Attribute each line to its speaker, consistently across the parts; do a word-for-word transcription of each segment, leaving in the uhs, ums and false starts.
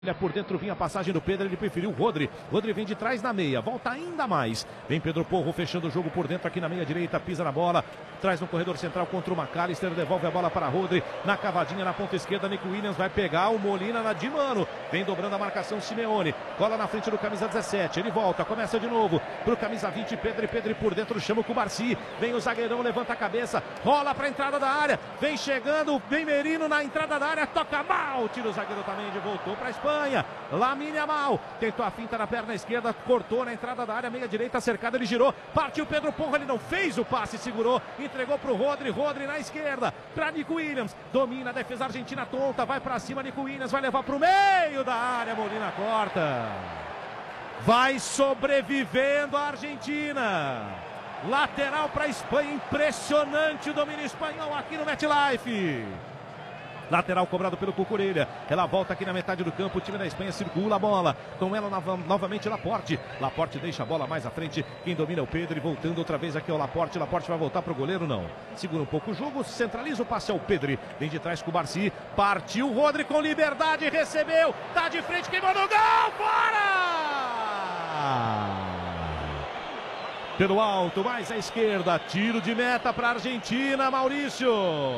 Speaker 1: Por dentro vinha a passagem do Pedro, ele preferiu o Rodri. Rodri vem de trás na meia, volta ainda mais. Vem Pedro Porro fechando o jogo por dentro aqui na meia direita, pisa na bola, traz no corredor central contra o McAllister, devolve a bola para Rodri, na cavadinha na ponta esquerda, Nico Williams vai pegar o Molina na de mano, vem dobrando a marcação Simeone, cola na frente do camisa dezessete, ele volta, começa de novo pro camisa vinte, Pedro e Pedro por dentro, chama o Cubarsi, vem o zagueirão, levanta a cabeça, rola para a entrada da área, vem chegando, vem Merino na entrada da área, toca mal, tira o zagueiro também, voltou para a Espanha. Lamine Yamal tentou a finta na perna esquerda, cortou na entrada da área, meia direita cercada, ele girou, partiu Pedro Porro, ele não fez o passe, segurou, entregou pro Rodri, Rodri na esquerda, para Nico Williams, domina a defesa argentina tonta, vai para cima, Nico Williams vai levar pro meio da área, Molina corta, vai sobrevivendo a Argentina, lateral para a Espanha, impressionante o domínio espanhol aqui no MetLife. Lateral cobrado pelo Cucurella. Ela volta aqui na metade do campo. O time da Espanha circula a bola. Com ela novamente Laporte. Laporte deixa a bola mais à frente. Quem domina é o Pedro. E voltando outra vez aqui ao Laporte. Laporte vai voltar para o goleiro? Não. Segura um pouco o jogo. Centraliza o passe ao Pedro. Vem de trás com o Barsi. Partiu o Rodri com liberdade. Recebeu. Tá de frente. Queimou no gol. Fora! Pelo alto, mais à esquerda. Tiro de meta para a Argentina. Maurício.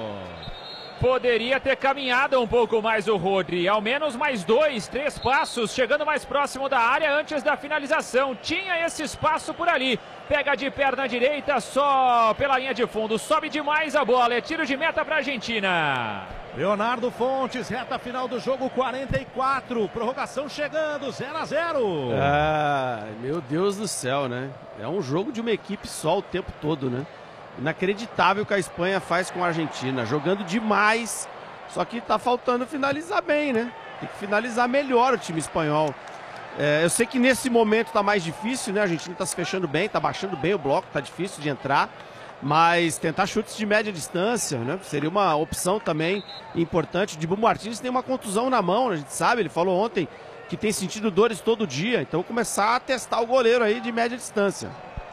Speaker 2: Poderia ter caminhado um pouco mais o Rodri, ao menos mais dois, três passos, chegando mais próximo da área antes da finalização. Tinha esse espaço por ali, pega de perna direita só pela linha de fundo, sobe demais a bola, é tiro de meta para a Argentina.
Speaker 1: Leonardo Fontes, reta final do jogo, quarenta e quatro, prorrogação chegando, zero a zero.
Speaker 3: Ah, meu Deus do céu, né? É um jogo de uma equipe só o tempo todo, né? Inacreditável que a Espanha faz com a Argentina, jogando demais, só que tá faltando finalizar bem, né? Tem que finalizar melhor o time espanhol. É, eu sei que nesse momento tá mais difícil, né? A Argentina tá se fechando bem, tá baixando bem o bloco, tá difícil de entrar, mas tentar chutes de média distância, né? Seria uma opção também importante. O Dibu Martínez tem uma contusão na mão, a gente sabe, ele falou ontem que tem sentido dores todo dia, então começar a testar o goleiro aí de média distância.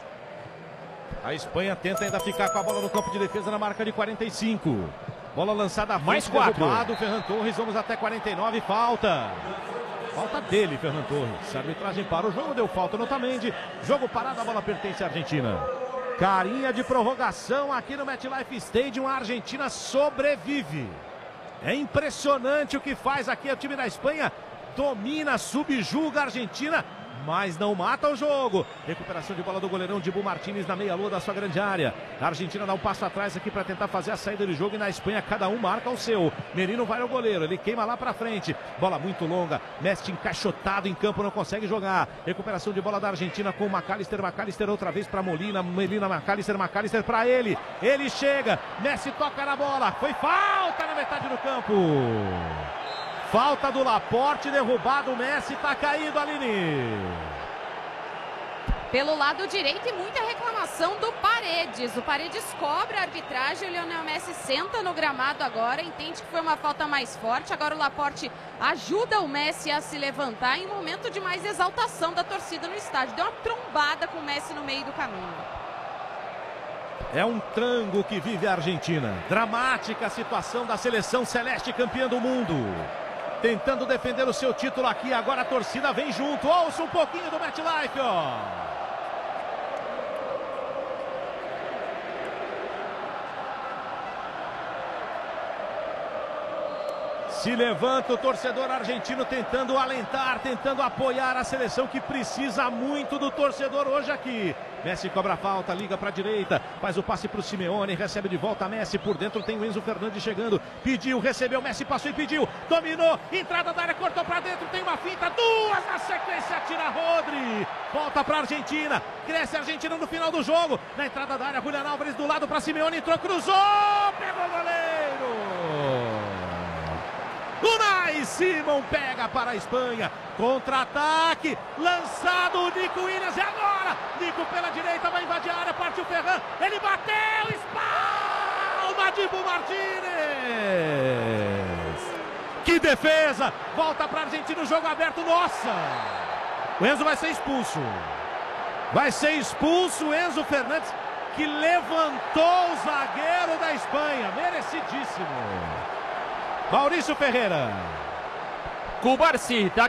Speaker 1: A Espanha tenta ainda ficar com a bola no campo de defesa na marca de quarenta e cinco. Bola lançada
Speaker 2: mais quatro.
Speaker 1: Derrubado, Ferran Torres, vamos até quarenta e nove, falta. Falta dele, Ferran Torres. A arbitragem para o jogo, deu falta no Otamendi. Jogo parado, a bola pertence à Argentina. Carinha de prorrogação aqui no MetLife Stadium, a Argentina sobrevive. É impressionante o que faz aqui o time da Espanha. Domina, subjuga a Argentina, mas não mata o jogo. Recuperação de bola do goleirão Dibu Martínez na meia-lua da sua grande área. A Argentina dá um passo atrás aqui para tentar fazer a saída do jogo e na Espanha cada um marca o seu. Merino vai ao goleiro, ele queima lá para frente. Bola muito longa, Messi encaixotado em campo, não consegue jogar. Recuperação de bola da Argentina com o McAllister. McAllister outra vez para Molina, Molina, McAllister, McAllister para ele. Ele chega, Messi toca na bola. Foi falta na metade do campo. Falta do Laporte, derrubado o Messi, tá caído, Aline.
Speaker 4: Pelo lado direito e muita reclamação do Paredes. O Paredes cobra a arbitragem, o Lionel Messi senta no gramado agora, entende que foi uma falta mais forte. Agora o Laporte ajuda o Messi a se levantar em momento de mais exaltação da torcida no estádio. Deu uma trombada com o Messi no meio do caminho.
Speaker 1: É um trango que vive a Argentina. Dramática a situação da seleção celeste campeã do mundo. Tentando defender o seu título aqui, agora a torcida vem junto. Ouça um pouquinho do MetLife, ó. Se levanta o torcedor argentino tentando alentar, tentando apoiar a seleção que precisa muito do torcedor hoje aqui. Messi cobra a falta, liga para a direita, faz o passe para o Simeone, recebe de volta Messi, por dentro tem o Enzo Fernandes chegando, pediu, recebeu, Messi passou e pediu, dominou, entrada da área, cortou para dentro, tem uma finta, duas na sequência, tira Rodri, volta para a Argentina, cresce a Argentina no final do jogo, na entrada da área, Julián Álvares do lado para Simeone, entrou, cruzou, pegou o goleiro! Unai Simon pega para a Espanha, contra-ataque, lançado o Nico Williams, e agora, Nico pela direita, vai invadir a área, parte o Ferran, ele bateu, espalma Dibu Martínez, que defesa, volta para a Argentina, o jogo aberto, nossa, o Enzo vai ser expulso, vai ser expulso o Enzo Fernandes, que levantou o zagueiro da Espanha, merecidíssimo. Maurício Ferreira.
Speaker 2: Cubarsi, tá